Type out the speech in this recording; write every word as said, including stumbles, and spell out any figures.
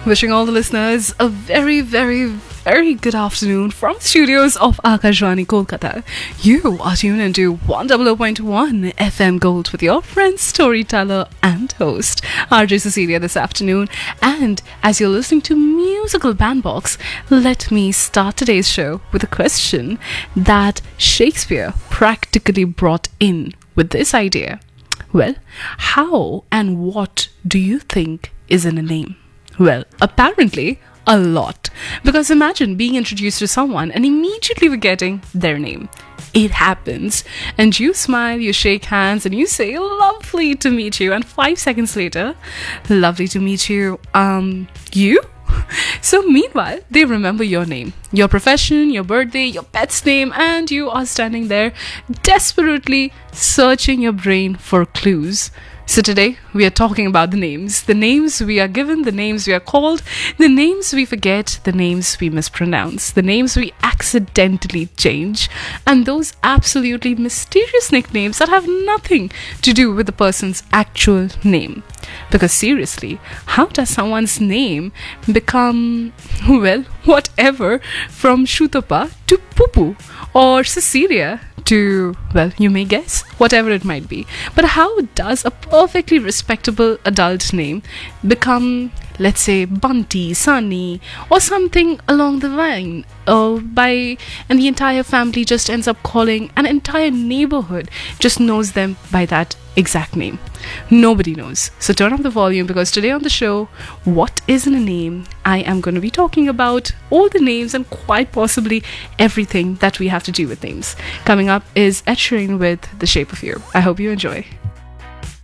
Wishing all the listeners a very, very, very good afternoon from the studios of Akashvani Kolkata. You are tuned into one hundred point one F M Gold with your friend, storyteller and host, R J Cecilia this afternoon. And as you're listening to Musical Bandbox, let me start today's show with a question that Shakespeare practically brought in with this idea. Well, how and what do you think is in a name? Well, apparently a lot. Because imagine being introduced to someone and immediately forgetting their name. It happens. And you smile, you shake hands, and you say, lovely to meet you. And five seconds later, lovely to meet you. Um, you? So meanwhile, they remember your name, your profession, your birthday, your pet's name, and you are standing there desperately searching your brain for clues. So today, we are talking about the names. The names we are given, the names we are called, the names we forget, the names we mispronounce, the names we accidentally change, and those absolutely mysterious nicknames that have nothing to do with the person's actual name. Because seriously, how does someone's name become, well, whatever, from Shutapa to Pupu or Cecilia to, well, you may guess, whatever it might be. But how does a perfectly respectable adult name become, let's say, Bunty, Sunny, or something along the line? Uh, by and the entire family just ends up calling, an entire neighborhood just knows them by that exact name. Nobody knows. So turn up the volume, because today on the show, What is in a Name? I am going to be talking about all the names and quite possibly everything that we have to do with names. Coming up is Ed Sheeran with The Shape of You. I hope you enjoy.